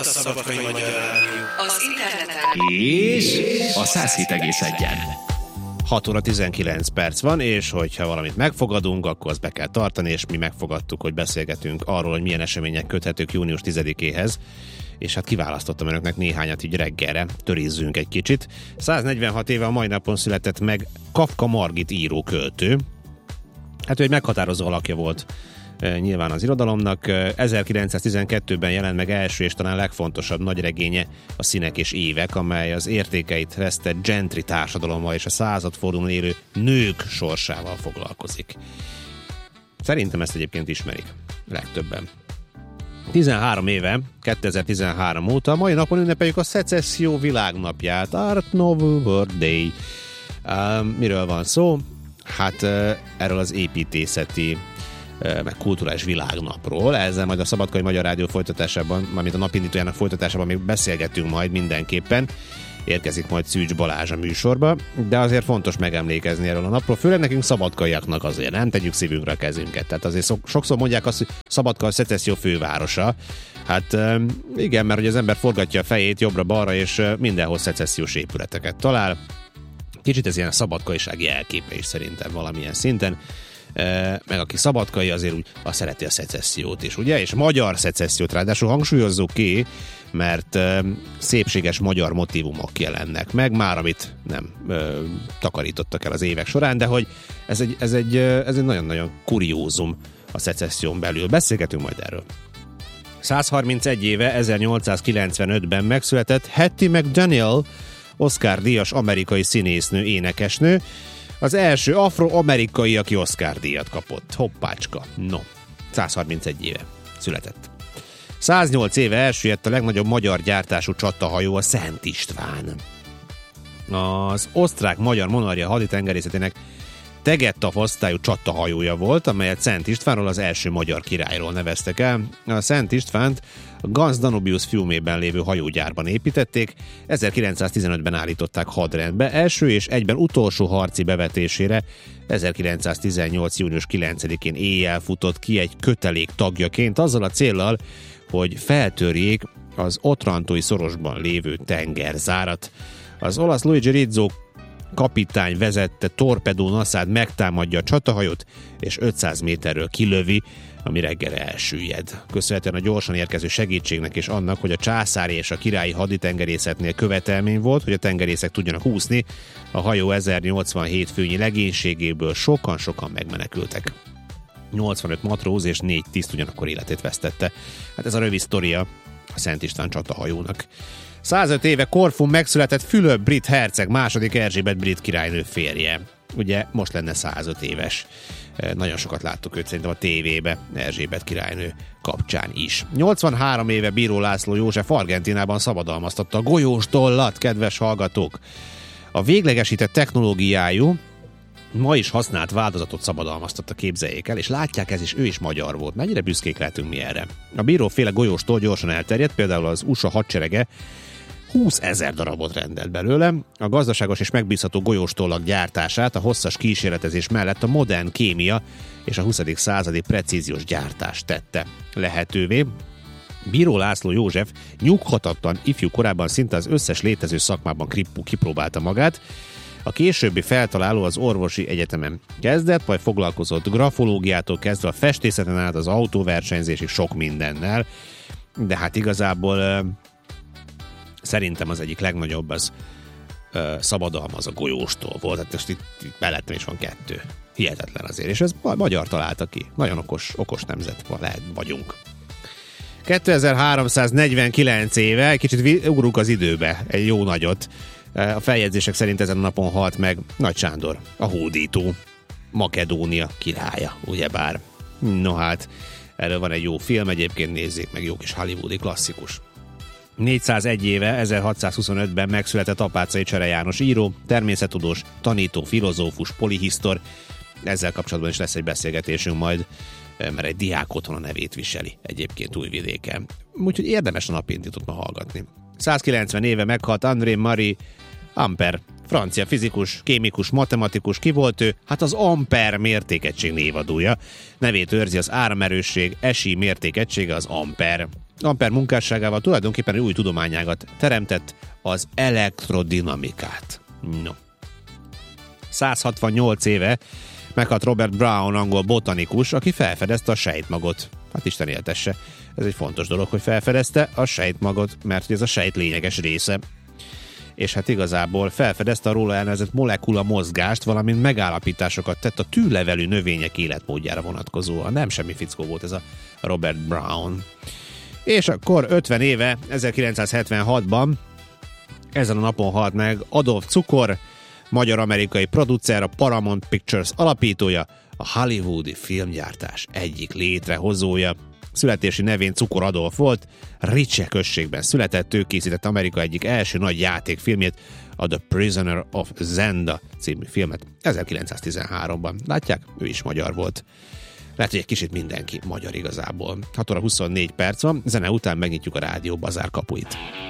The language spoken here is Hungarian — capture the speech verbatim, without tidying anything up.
a Szabadkai Magyar Rádió. Az interneten. És a száz hét egész egyen. hat óra tizenkilenc perc van, és hogyha valamit megfogadunk, akkor azt be kell tartani, és mi megfogadtuk, hogy beszélgetünk arról, hogy milyen események köthetők június tizedikéhez, és hát kiválasztottam önöknek néhányat így reggelre, törizzünk egy kicsit. száznegyvenhat éve a mai napon született meg Kafka Margit író-költő. Hát ő egy meghatározó alakja volt nyilván az irodalomnak. ezerkilencszáztizenkettőben jelent meg első és talán legfontosabb nagyregénye, a Színek és évek, amely az értékeit vesztett gentry társadalommal és a századfordulón élő nők sorsával foglalkozik. Szerintem ezt egyébként ismerik legtöbben. tizenhárom éve, kétezer-tizenhárom óta, a mai napon ünnepeljük a Szecesszió világnapját, Art Nouveau World Day. Uh, miről van szó? Hát uh, erről az építészeti meg kulturális világnapról. Ezzel majd a Szabadkai Magyar Rádió folytatásában, mármint a napindítójának folytatásában még beszélgetünk majd mindenképpen. Érkezik majd Szűcs Balázs a műsorba, de azért fontos megemlékezni erről a napról, főleg nekünk szabadkaiaknak azért, nem tegyük szívünkre a kezünket. Tehát azért sokszor mondják azt, hogy Szabadka a Szecesszió fővárosa. Hát igen, mert hogy az ember forgatja a fejét jobbra-balra, és mindenhol szecessziós épületeket talál. Kicsit ez ilyen szabadkaisági elképe is szerintem valamilyen szinten. Meg aki szabadkai, azért úgy azt szereti a szecessziót is, ugye? És magyar szecessziót ráadásul hangsúlyozzuk ki, mert szépséges magyar motívumok jelennek meg, már amit nem ö, takarítottak el az évek során, de hogy ez egy, ez egy, ez egy nagyon-nagyon kuriózum a szecesszión belül. Beszélgetünk majd erről. százharmincegy éve, ezernyolcszázkilencvenötben megszületett Hattie McDaniel, Oscar-díjas amerikai színésznő, énekesnő, az első afroamerikai, aki Oscar-díjat kapott. Hoppácska. No, százharmincegy éve született. száznyolc éve elsüllyedt a legnagyobb magyar gyártású csatahajó, a Szent István. Az osztrák-magyar monarchia haditengerészetének Tegettaf osztályú csatahajója volt, amelyet Szent Istvánról, az első magyar királyról neveztek el. A Szent Istvánt a Gans Danubius fiumében lévő hajógyárban építették, ezerkilencszáztizenötben állították hadrendbe, első és egyben utolsó harci bevetésére ezerkilencszáztizennyolc. június kilencedikén éjjel futott ki egy kötelék tagjaként, azzal a céllal, hogy feltörjék az otrantói szorosban lévő tengerzárat. Az olasz Luigi Rizzo kapitány vezette torpedó naszád megtámadja a csatahajót, és ötszáz méterről kilövi, ami reggelre elsüllyed. Köszönhetően a gyorsan érkező segítségnek és annak, hogy a császári és a királyi haditengerészetnél követelmény volt, hogy a tengerészek tudjanak úszni, a hajó ezernyolcvanhét főnyi legénységéből sokan-sokan megmenekültek. nyolcvanöt matróz és négy tiszt ugyanakkor életét vesztette. Hát ez a rövid sztoria a Szent István csatahajónak. százöt éve Korfun megszületett Fülöp brit herceg, második Erzsébet brit királynő férje. Ugye most lenne százöt éves. Nagyon sokat láttuk őt szerintem a tévébe Erzsébet királynő kapcsán is. nyolcvanhárom éve Bíró László József Argentínában szabadalmaztatta a golyóstollat, kedves hallgatók. A véglegesített technológiájú, ma is használt változatot szabadalmaztatta, képzeljék el, és látják, ez is, ő is magyar volt. Mennyire büszkék lehetünk mi erre. A bíróféle golyóstól gyorsan elterjedt, például az u es á hadserege húszezer darabot rendelt belőle. A gazdaságos és megbízható golyóstollak gyártását a hosszas kísérletezés mellett a modern kémia és a huszadik századi precíziós gyártás tette lehetővé. Bíró László József nyughatatlan ifjú korában szinte az összes létező szakmában kipróbálta magát. A későbbi feltaláló az orvosi egyetemen kezdett, majd foglalkozott grafológiától kezdve a festészeten át az autóversenyzésig sok mindennel, de hát igazából szerintem az egyik legnagyobb az ö, szabadalmaz a golyóstól volt. Hát most itt, itt mellettem is van kettő. Hihetetlen azért. És ez magyar találta ki. Nagyon okos, okos nemzet lehet, vagyunk. kétezer-háromszáznegyvenkilenc éve, egy kicsit ugrunk az időbe, egy jó nagyot. A feljegyzések szerint ezen a napon halt meg Nagy Sándor, a hódító, Makedónia királya, ugyebár. No hát, erről van egy jó film, egyébként nézzék meg, jó kis hollywoodi klasszikus. négyszázegy éve, ezerhatszázhuszonötben megszületett Apáczai Csere János író, természettudós, tanító, filozófus, polihisztor. Ezzel kapcsolatban is lesz egy beszélgetésünk majd, mert egy diák otthon a nevét viseli egyébként Újvidéken. Úgyhogy érdemes a napindítót ma hallgatni. százkilencven éve meghalt André-Marie Ampère, francia fizikus, kémikus, matematikus. Ki volt ő? Hát az Ampère mértékegység névadója. Nevét őrzi az áramerősség esi mértékegysége, az Ampère. Ampere munkásságával tulajdonképpen új tudományágat teremtett, az elektrodinamikát. No. száz hatvannyolc éve meghalt Robert Brown, angol botanikus, aki felfedezte a sejtmagot. Hát Isten éltesse. Ez egy fontos dolog, hogy felfedezte a sejtmagot, mert ez a sejt lényeges része. És hát igazából felfedezte a róla elnevezett molekula mozgást, valamint megállapításokat tett a tűlevelű növények életmódjára vonatkozóan. Nem semmi fickó volt ez a Robert Brown. És akkor ötven éve, ezerkilencszázhetvenhatban ezen a napon halt meg Adolf Cukor, magyar-amerikai producer, a Paramount Pictures alapítója, a hollywoodi filmgyártás egyik létrehozója. Születési nevén Cukor Adolf volt, Riche községben született, ő készített Amerika egyik első nagy játékfilmjét, a The Prisoner of Zenda című filmet ezerkilencszáztizenháromban. Látják, ő is magyar volt. Lehet, hogy egy kicsit mindenki magyar igazából. hat óra huszonnégy perc van, zene után megnyitjuk a rádió bazár kapuit.